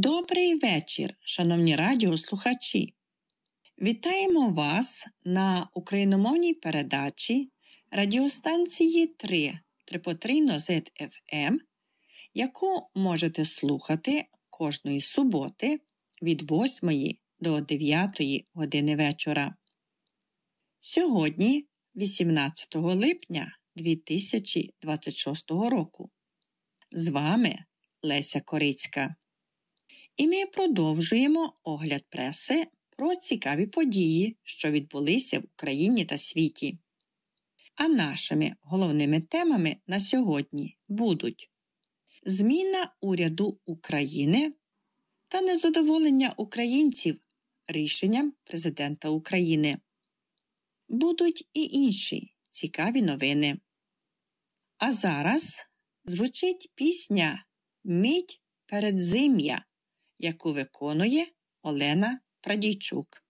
Добрий вечір, шановні радіослухачі! Вітаємо вас на україномовній передачі радіостанції 3 Трипотрійно ZFM, яку можете слухати кожної суботи від 8 до 9 години вечора. Сьогодні, 18 липня 2026 року. З вами Леся Корицька. І ми продовжуємо огляд преси про цікаві події, що відбулися в Україні та світі. А нашими головними темами на сьогодні будуть зміна уряду України та незадоволення українців рішенням президента України. Будуть і інші цікаві новини. А зараз звучить пісня «Мідь передзим'я», яку виконує Олена Прадійчук.